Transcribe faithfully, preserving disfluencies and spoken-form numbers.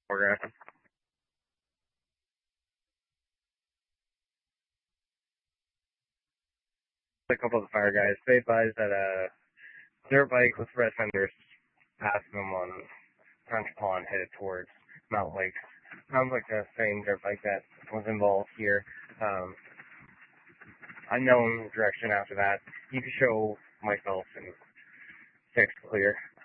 Morgan. A couple of the fire guys, they advised that a dirt bike with red fenders passed them on French Pond headed towards Mount Lakes. Sounds like the same dirt bike that was involved here. Um, unknown direction after that. You can show myself and six clear.